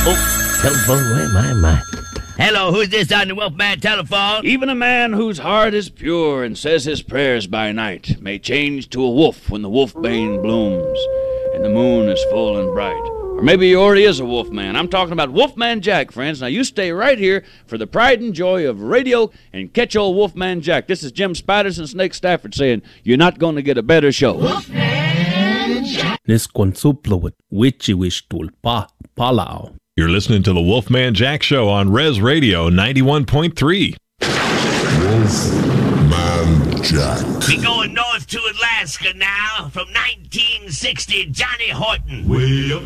Oh, telephone, my. Hello, who's this on the Wolfman telephone? Even a man whose heart is pure and says his prayers by night may change to a wolf when the wolfbane blooms and the moon is full and bright. Or maybe he already is a wolfman. I'm talking about Wolfman Jack, friends. Now you stay right here for the pride and joy of radio and catch old Wolfman Jack. This is Jim Spiders and Snake Stafford saying you're not going to get a better show. Wolfman Jack. This consuplo with witchy wish tool palau. You're listening to the Wolfman Jack Show on Res Radio 91.3. Wolfman Jack. We going north to Alaska now from 1960, Johnny Horton. Way up